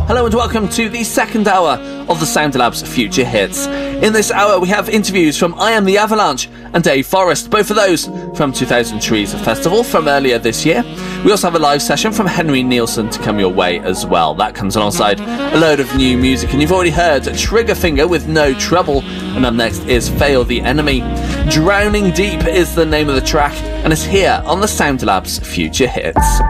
Hello and welcome to the second hour of the Sound Labs Future Hits. In this hour we have interviews from I Am the Avalanche and Dave Forrest, both of those from 2000 Trees Festival from earlier this year. We also have a live session from Henry Nielsen to come your way as well. That comes alongside a load of new music, and you've already heard Triggerfinger with No Trouble, and up next is Fail the Enemy. Drowning Deep is the name of the track, and it's here on the Sound Labs Future Hits.